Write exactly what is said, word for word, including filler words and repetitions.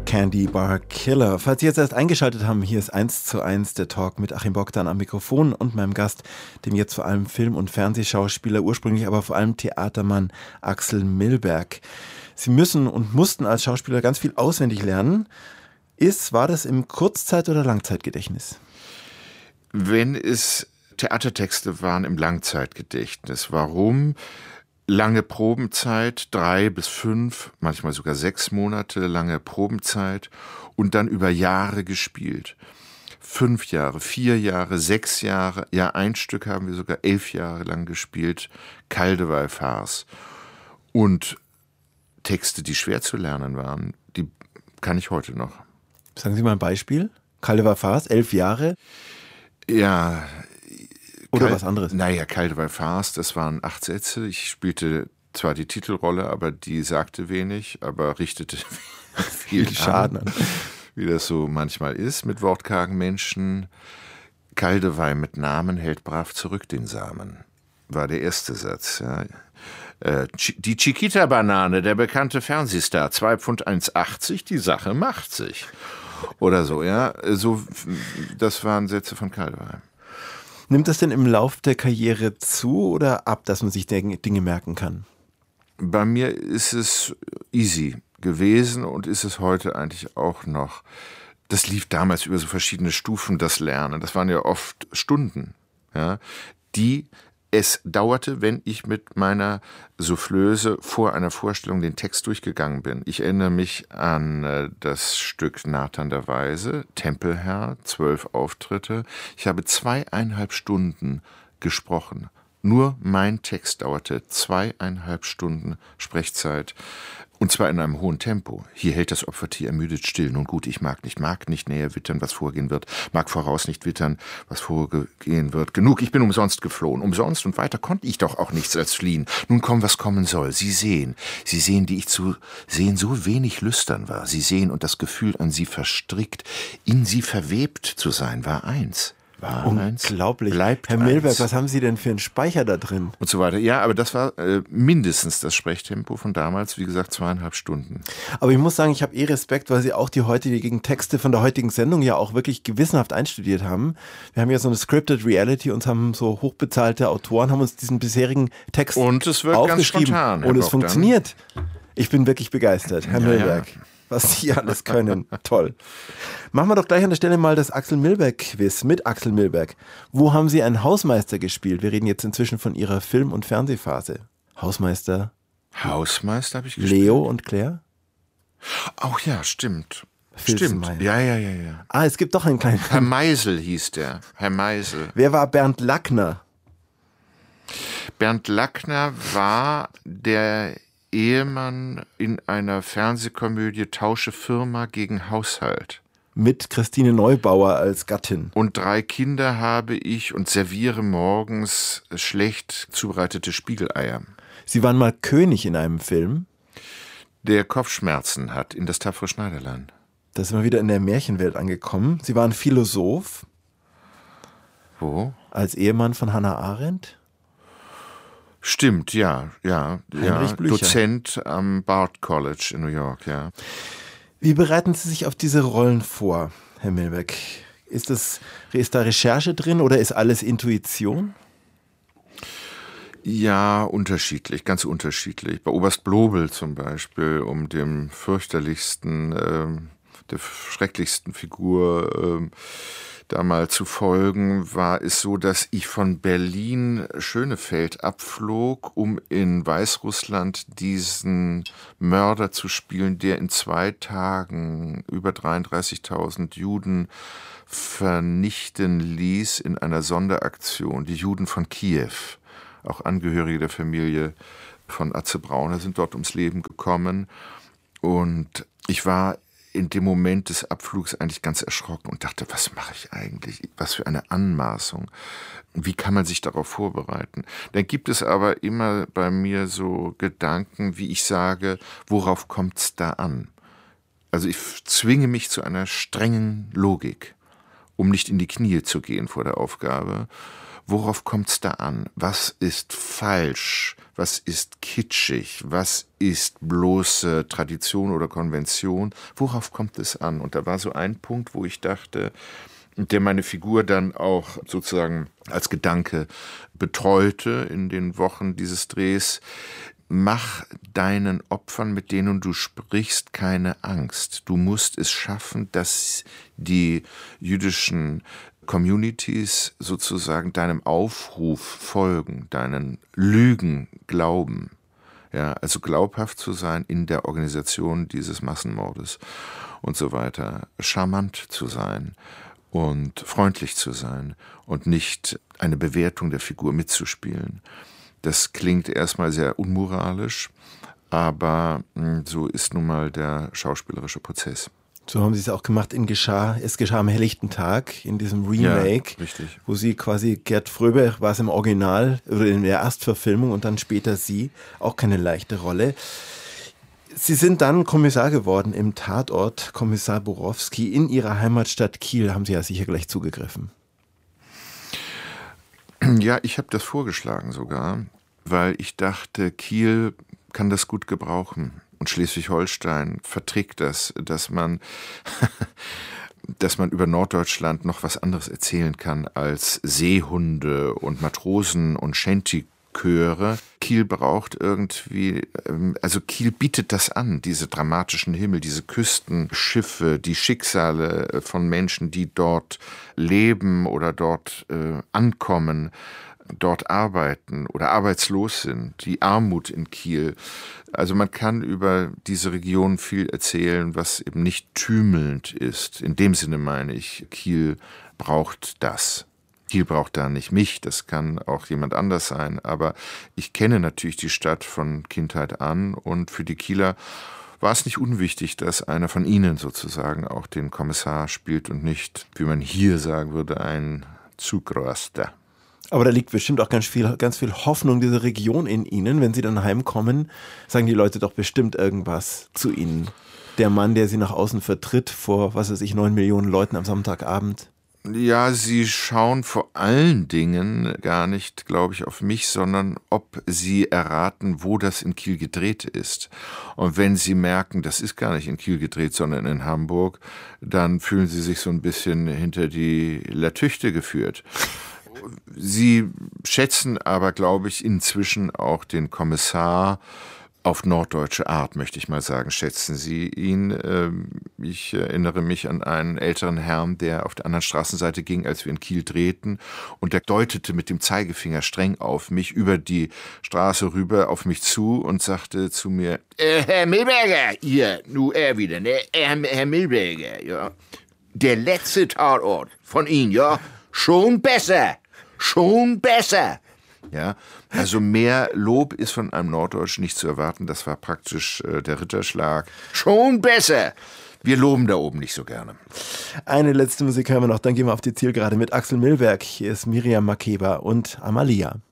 Candy Bar Killer. Falls Sie jetzt erst eingeschaltet haben, hier ist eins zu eins der Talk mit Achim Bogdan am Mikrofon und meinem Gast, dem jetzt vor allem Film- und Fernsehschauspieler, ursprünglich aber vor allem Theatermann Axel Milberg. Sie müssen und mussten als Schauspieler ganz viel auswendig lernen. Ist, war das im Kurzzeit- oder Langzeitgedächtnis? Wenn es Theatertexte waren im Langzeitgedächtnis. Warum? Lange Probenzeit, drei bis fünf, manchmal sogar sechs Monate lange Probenzeit und dann über Jahre gespielt. Fünf Jahre, vier Jahre, sechs Jahre, ja ein Stück haben wir sogar elf Jahre lang gespielt, Kaldewey-Farce. Und Texte, die schwer zu lernen waren, die kann ich heute noch. Sagen Sie mal ein Beispiel. Kaldewey-Farce, elf Jahre? Ja. Oder Kal- was anderes? Naja, Kaldewey-Farce, das waren acht Sätze. Ich spielte zwar die Titelrolle, aber die sagte wenig, aber richtete viel Schaden an, wie das so manchmal ist mit wortkargen Menschen. Kaldewey mit Namen hält brav zurück den Samen, war der erste Satz. Ja. Äh, die Chiquita-Banane, der bekannte Fernsehstar, zwei Pfund eins achtzig, die Sache macht sich. Oder so, ja. So, das waren Sätze von Kaldewey. Nimmt das denn im Lauf der Karriere zu oder ab, dass man sich Dinge merken kann? Bei mir ist es easy gewesen und ist es heute eigentlich auch noch. Das lief damals über so verschiedene Stufen, das Lernen. Das waren ja oft Stunden, ja, die es dauerte, wenn ich mit meiner Soufflöse vor einer Vorstellung den Text durchgegangen bin. Ich erinnere mich an äh, das Stück Nathan der Weise, Tempelherr, zwölf Auftritte. Ich habe zweieinhalb Stunden gesprochen. Nur mein Text dauerte zweieinhalb Stunden Sprechzeit. Und zwar in einem hohen Tempo. Hier hält das Opfertier ermüdet still. Nun gut, ich mag nicht, mag nicht näher wittern, was vorgehen wird. Mag voraus nicht wittern, was vorgehen wird. Genug, ich bin umsonst geflohen. Umsonst und weiter konnte ich doch auch nichts als fliehen. Nun komm, was kommen soll. Sie sehen, Sie sehen, die ich zu sehen so wenig lüstern war. Sie sehen und das Gefühl an sie verstrickt, in sie verwebt zu sein, war eins. War Unglaublich. Eins, bleibt Herr Milberg, eins. was haben Sie denn für einen Speicher da drin? Und so weiter. Ja, aber das war äh, mindestens das Sprechtempo von damals, wie gesagt, zweieinhalb Stunden. Aber ich muss sagen, ich habe eh Respekt, weil Sie auch die heutigen Texte von der heutigen Sendung ja auch wirklich gewissenhaft einstudiert haben. Wir haben ja so eine Scripted Reality, uns haben so hochbezahlte Autoren, haben uns diesen bisherigen Text Und es wird aufgeschrieben. ganz spontan, Herr und es Bogdan. funktioniert. Ich bin wirklich begeistert, Herr Ja, Milberg. ja. Was Sie alles können. Toll. Machen wir doch gleich an der Stelle mal das Axel Milberg-Quiz mit Axel Milberg. Wo haben Sie einen Hausmeister gespielt? Wir reden jetzt inzwischen von Ihrer Film- und Fernsehphase. Hausmeister Hausmeister habe ich gespielt. Leo und Claire? Ach ja, stimmt. Filzenmeier. Stimmt. Ja, ja, ja, ja. Ah, es gibt doch einen kleinen... Herr Meisel hieß der. Herr Meisel. Wer war Bernd Lackner? Bernd Lackner war der Ehemann in einer Fernsehkomödie Tausche Firma gegen Haushalt. Mit Christine Neubauer als Gattin. Und drei Kinder habe ich und serviere morgens schlecht zubereitete Spiegeleier. Sie waren mal König in einem Film. Der Kopfschmerzen hat in das tapfere Schneiderlein. Da sind wir wieder in der Märchenwelt angekommen. Sie waren Philosoph. Wo? Als Ehemann von Hannah Arendt. Stimmt, ja, ja, Heinrich ja. Blücher. Dozent am Bard College in New York, ja. Wie bereiten Sie sich auf diese Rollen vor, Herr Milberg? Ist, das, ist da Recherche drin oder ist alles Intuition? Ja, unterschiedlich, ganz unterschiedlich. Bei Oberst Blobel zum Beispiel, um dem fürchterlichsten, ähm, der schrecklichsten Figur ähm, da mal zu folgen, war es so, dass ich von Berlin Schönefeld abflog, um in Weißrussland diesen Mörder zu spielen, der in zwei Tagen über dreiunddreißigtausend Juden vernichten ließ in einer Sonderaktion, die Juden von Kiew. Auch Angehörige der Familie von Atze Brauner sind dort ums Leben gekommen. Und ich war in dem Moment des Abflugs eigentlich ganz erschrocken und dachte, was mache ich eigentlich? Was für eine Anmaßung. Wie kann man sich darauf vorbereiten? Dann gibt es aber immer bei mir so Gedanken, wie ich sage, worauf kommt es da an? Also ich zwinge mich zu einer strengen Logik. um nicht in die Knie zu gehen vor der Aufgabe. Worauf kommt es da an? Was ist falsch? Was ist kitschig? Was ist bloße Tradition oder Konvention? Worauf kommt es an? Und da war so ein Punkt, wo ich dachte, der meine Figur dann auch sozusagen als Gedanke betreute in den Wochen dieses Drehs: Mach deinen Opfern, mit denen du sprichst, keine Angst. Du musst es schaffen, dass die jüdischen Communities sozusagen deinem Aufruf folgen, deinen Lügen glauben. Ja, also glaubhaft zu sein in der Organisation dieses Massenmordes und so weiter. Charmant zu sein und freundlich zu sein und nicht eine Bewertung der Figur mitzuspielen. Das klingt erstmal sehr unmoralisch, aber so ist nun mal der schauspielerische Prozess. So haben Sie es auch gemacht in Geschah, Es geschah am helllichten Tag, in diesem Remake, ja, richtig. Wo Sie quasi, Gerd Fröbe war es im Original oder in der Erstverfilmung und dann später Sie, auch keine leichte Rolle. Sie sind dann Kommissar geworden im Tatort, Kommissar Borowski, in Ihrer Heimatstadt Kiel, haben Sie ja sicher gleich zugegriffen. Ja, ich habe das vorgeschlagen sogar, weil ich dachte, Kiel kann das gut gebrauchen. Und Schleswig-Holstein verträgt das, dass man, dass man über Norddeutschland noch was anderes erzählen kann als Seehunde und Matrosen und Shanty-Chöre. Kiel braucht irgendwie, also Kiel bietet das an, diese dramatischen Himmel, diese Küstenschiffe, die Schicksale von Menschen, die dort leben oder dort äh, ankommen, dort arbeiten oder arbeitslos sind, die Armut in Kiel. Also man kann über diese Region viel erzählen, was eben nicht tümelnd ist. In dem Sinne meine ich, Kiel braucht das. Kiel braucht da nicht mich, das kann auch jemand anders sein, aber ich kenne natürlich die Stadt von Kindheit an und für die Kieler war es nicht unwichtig, dass einer von ihnen sozusagen auch den Kommissar spielt und nicht, wie man hier sagen würde, ein Zugraster. Aber da liegt bestimmt auch ganz viel, ganz viel Hoffnung dieser Region in Ihnen. Wenn Sie dann heimkommen, sagen die Leute doch bestimmt irgendwas zu Ihnen. Der Mann, der Sie nach außen vertritt, vor, was weiß ich, neun Millionen Leuten am Sonntagabend. Ja, sie schauen vor allen Dingen gar nicht, glaube ich, auf mich, sondern ob sie erraten, wo das in Kiel gedreht ist. Und wenn sie merken, das ist gar nicht in Kiel gedreht, sondern in Hamburg, dann fühlen sie sich so ein bisschen hinter die Latüchte geführt. Sie schätzen aber, glaube ich, inzwischen auch den Kommissar auf norddeutsche Art, möchte ich mal sagen, schätzen Sie ihn. Ich erinnere mich an einen älteren Herrn, der auf der anderen Straßenseite ging, als wir in Kiel drehten, und der deutete mit dem Zeigefinger streng auf mich über die Straße rüber auf mich zu und sagte zu mir: äh, Herr Milberger, hier, nu er wieder, ne? Herr, Herr Milberger, ja. Der letzte Tatort von Ihnen, ja, schon besser. Schon besser. Ja, also mehr Lob ist von einem Norddeutschen nicht zu erwarten. Das war praktisch äh, der Ritterschlag. Schon besser. Wir loben da oben nicht so gerne. Eine letzte Musik hören wir noch, dann gehen wir auf die Zielgerade mit Axel Milberg. Hier ist Miriam Makeba und Amalia.